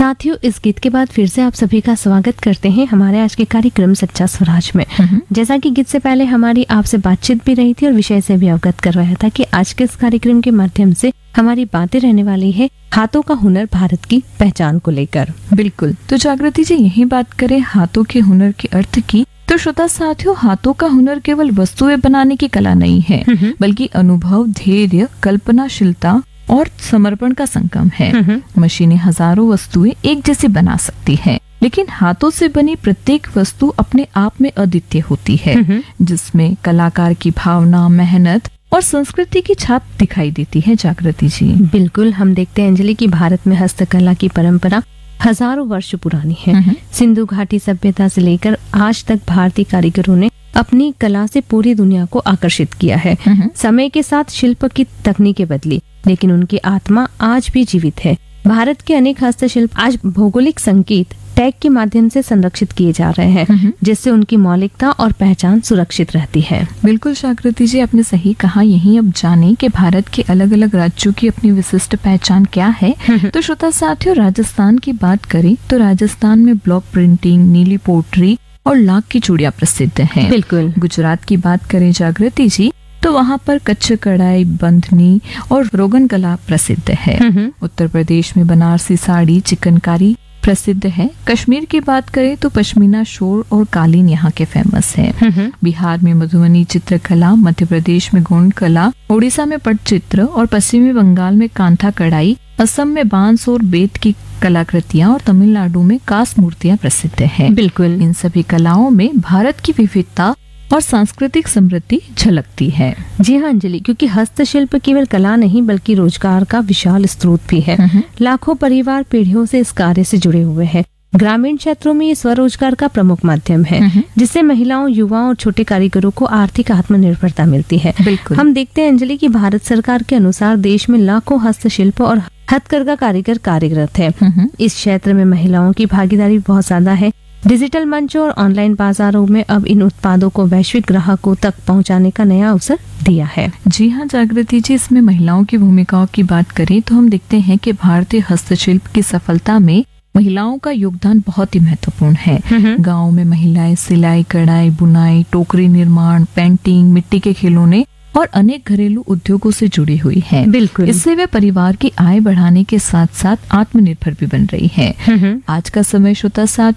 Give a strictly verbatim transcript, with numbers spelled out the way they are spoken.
साथियों, इस गीत के बाद फिर से आप सभी का स्वागत करते हैं हमारे आज के कार्यक्रम सच्चा स्वराज में। जैसा कि गीत से पहले हमारी आपसे बातचीत भी रही थी और विषय से भी अवगत करवाया था कि आज के इस कार्यक्रम के माध्यम से हमारी बातें रहने वाली है हाथों का हुनर भारत की पहचान को लेकर। बिल्कुल, तो जागृति जी यही बात करें हाथों के हुनर के अर्थ की, तो श्रोता साथियों, हाथों का हुनर केवल वस्तुएं बनाने की कला नहीं है, बल्कि अनुभव, धैर्य, कल्पनाशीलता और समर्पण का संगम है। मशीनें हजारों वस्तुएं एक जैसी बना सकती हैं, लेकिन हाथों से बनी प्रत्येक वस्तु अपने आप में अद्वितीय होती है, जिसमें कलाकार की भावना, मेहनत और संस्कृति की छाप दिखाई देती है। जागृति जी, बिल्कुल, हम देखते हैं अंजलि की भारत में हस्तकला की परंपरा हजारों वर्ष पुरानी है। सिंधु घाटी सभ्यता से लेकर आज तक भारतीय कारीगरों ने अपनी कला से पूरी दुनिया को आकर्षित किया है। समय के साथ शिल्प की तकनीकें बदली, लेकिन उनकी आत्मा आज भी जीवित है। भारत के अनेक हस्तशिल्प आज भौगोलिक संकेत टैग के माध्यम से संरक्षित किए जा रहे हैं, जिससे उनकी मौलिकता और पहचान सुरक्षित रहती है। बिल्कुल जागृति जी, आपने सही कहा। यही अब जाने कि भारत के अलग अलग राज्यों की अपनी विशिष्ट पहचान क्या है। तो श्रोता साथियों, राजस्थान की बात करें तो राजस्थान में ब्लॉक प्रिंटिंग, नीली पोट्री और लाख की चूड़ियां प्रसिद्ध हैं। बिल्कुल। गुजरात की बात करें जागृति जी, तो वहाँ पर कच्छ कढ़ाई, बंधनी और रोगन कला प्रसिद्ध है। उत्तर प्रदेश में बनारसी साड़ी, चिकनकारी प्रसिद्ध है। कश्मीर की बात करें तो पश्मीना शॉल और कालीन यहाँ के फेमस है। बिहार में मधुबनी चित्रकला, मध्य प्रदेश में गोंड कला, ओडिशा में पटचित्र और पश्चिमी बंगाल में कांथा कढ़ाई, असम में बांस और बेत की कलाकृतियाँ और तमिलनाडु में कांस मूर्तियाँ प्रसिद्ध हैं। बिल्कुल, इन सभी कलाओं में भारत की विविधता और सांस्कृतिक समृद्धि झलकती है। जी हाँ अंजलि, क्योंकि हस्तशिल्प केवल कला नहीं बल्कि रोजगार का विशाल स्रोत भी है। लाखों परिवार पीढ़ियों से इस कार्य से जुड़े हुए हैं। ग्रामीण क्षेत्रों में ये स्वरोजगार का प्रमुख माध्यम है, जिससे महिलाओं, युवाओं और छोटे कारीगरों को आर्थिक आत्मनिर्भरता मिलती है। बिल्कुल। हम देखते हैं अंजलि की भारत सरकार के अनुसार देश में लाखों हस्तशिल्प और हथकरघा कारीगर कार्यरत है। इस क्षेत्र में महिलाओं की भागीदारी बहुत ज्यादा है। डिजिटल मंचों और ऑनलाइन बाजारों में अब इन उत्पादों को वैश्विक ग्राहकों तक पहुंचाने का नया अवसर दिया है। जी हाँ जागृति जी, इसमें महिलाओं की भूमिकाओं की बात करें तो हम देखते हैं कि भारतीय हस्तशिल्प की सफलता में महिलाओं का योगदान बहुत ही महत्वपूर्ण है। गाँव में महिलाएं सिलाई, कढ़ाई, बुनाई, टोकरी निर्माण, पेंटिंग, मिट्टी के खिलौने और अनेक घरेलू उद्योगों से जुड़ी हुई हैं। बिल्कुल। इससे वे परिवार की आय बढ़ाने के साथ साथ आत्मनिर्भर भी बन रही हैं। आज का समय श्रोता साथ